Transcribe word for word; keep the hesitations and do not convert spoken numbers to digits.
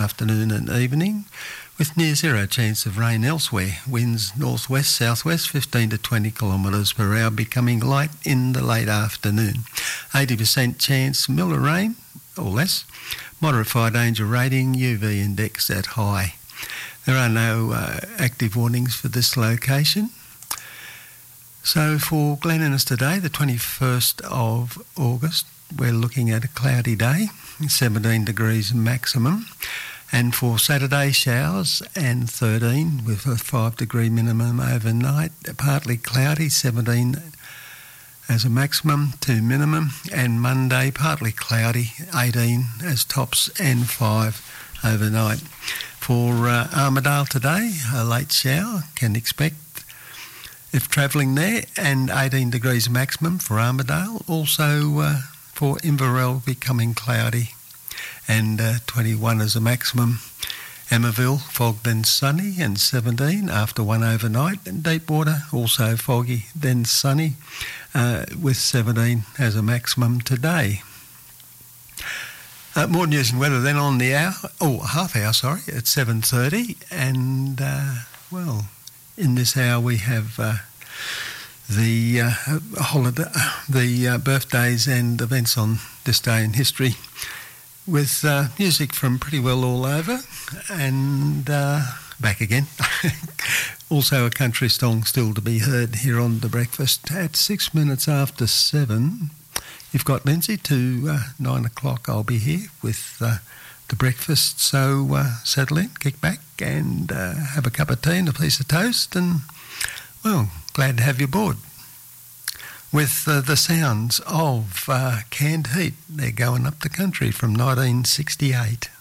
afternoon and evening, with near zero chance of rain elsewhere. Winds northwest, southwest, fifteen to twenty kilometres per hour, becoming light in the late afternoon. eighty percent chance mild rain or less. Moderate fire danger rating, U V index at high. There are no uh, active warnings for this location. So for Glen Innes today, the twenty-first of August, we're looking at a cloudy day, seventeen degrees maximum. And for Saturday, showers and thirteen with a five degree minimum overnight. Partly cloudy, seventeen as a maximum, two minimum. And Monday, partly cloudy, eighteen as tops and five overnight. For uh, Armidale today, a late shower can expect if travelling there, and eighteen degrees maximum for Armidale. Also uh, for Inverell, becoming cloudy, and uh, twenty-one as a maximum. Emmaville, fog then sunny, and seventeen after one overnight. And Deepwater, also foggy then sunny, uh, with seventeen as a maximum today. Uh, more news and weather then on the hour, oh, half hour, sorry, at seven thirty. And, uh, well, in this hour we have uh, the uh, holiday, the uh, birthdays and events on this day in history, with uh, music from pretty well all over, and uh, back again. Also a country song still to be heard here on The Breakfast at six minutes after seven. You've got Lindsay to uh, nine o'clock. I'll be here with uh, The Breakfast. So uh, settle in, kick back, and uh, have a cup of tea and a piece of toast, and, well, glad to have you aboard. With uh, the sounds of uh, Canned Heat, they're going up the country from nineteen sixty-eight.